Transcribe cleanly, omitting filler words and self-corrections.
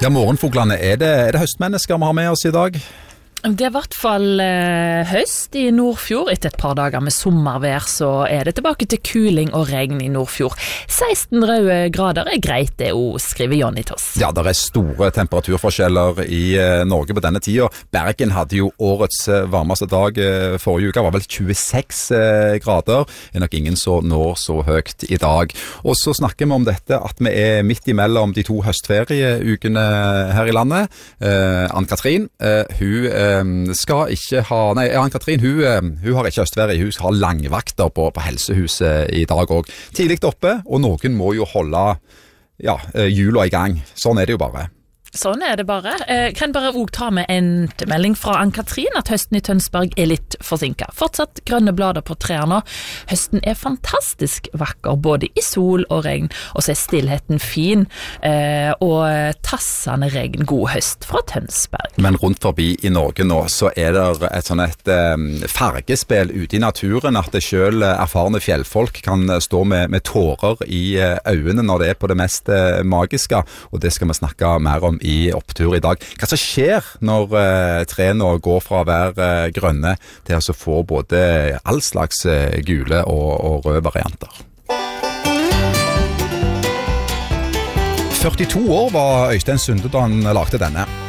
Ja, morgenfoglene, er det høstmennesker vi har med oss I dag? Det I hvert fall høst I Nordfjord. Etter et par dager med sommervær så det tilbake til kuling og regn I Nordfjord. 16 røde grader greit det å skrive Jonny Toss. Ja, det store temperaturforskjeller I Norge på denne tida. Bergen hadde jo årets varmeste dag forrige uke, var vel 26 grader. Det nok ingen som når så høyt I dag. Og så snakker vi om dette at vi midt imellom de to høstferieukene her I landet. Ann-Katrin, hun skal ikke ha, Ann-Katrin, hun har ikke høstferie, hun skal ha langvakter på helsehuset I dag også. Tidlig oppe, og noen må jo holde jula I gang. Sånn det jo bare. Sånn det bare. Kan bare også ta med en melding fra Ann-Katrin at høsten I Tønsberg litt forsinket. Fortsatt grønne blader på trærne. Høsten fantastisk vakker, både I sol og regn, og så stillheten fin, og tassende regn, god høst fra Tønsberg. Men rundt forbi I Norge nå, så det et sånn fargespill ute I naturen, at det selv erfarne fjellfolk kan stå med tårer I øynene når det på det mest magiske, og det skal vi snakke mer om I opptur I dag. Hva som skjer når trærne går fra å være grønne til å få både all slags gule og røde varianter? 42 år var Øystein Sunde da han lagde denne.